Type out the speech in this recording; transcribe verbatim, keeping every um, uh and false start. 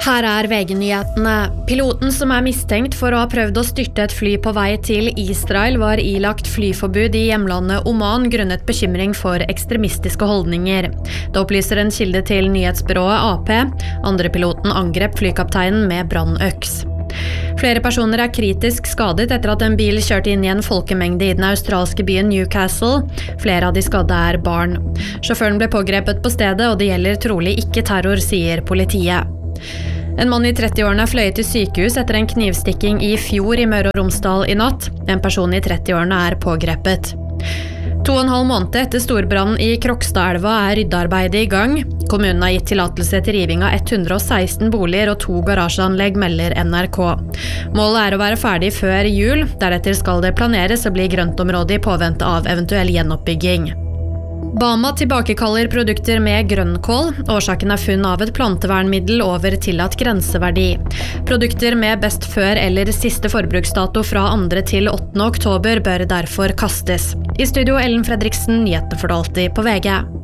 Her er V G-nyhetene. Piloten som er mistenkt for å ha prøvd å styrte et fly på vei til Israel var ilagt flyforbud i hjemlandet Oman grunnet bekymring for ekstremistiske holdninger. Det opplyser en kilde til nyhetsbyrået A P. Andre piloten angrep flykapteinen med brannøks. Flere personer er kritisk skadet etter at en bil kjørte inn i en folkemengde i den australske byen Newcastle. Flere av de skadde er barn. Sjåføren ble pågrepet på stedet, og det gjelder trolig ikke terror, sier politiet. En mann i trettiårene er fløyet til sykehus etter en knivstikking i fjor i Møre og Romsdal i natt. En person i trettiårene er pågrepet. To og en halv måned etter storbrannen i Krokstadelva er ryddearbeidet i gang. Kommunen har gitt tillatelse til riving av ett hundre og seksten boliger og to garasjeanlegg, melder N R K. Målet er å være ferdig før jul. Deretter skal det planeres å bli grøntområde i påvente av eventuell gjenoppbygging. Bama tilbakekaller produkter med grønnkål. Årsaken er funn av et plantevernmiddel over tillatt grenseverdi. Produkter med best før eller siste forbruksdato fra andre til åttende oktober bør derfor kastes. I studio Ellen Fredriksen, nyhetene for alltid på V G.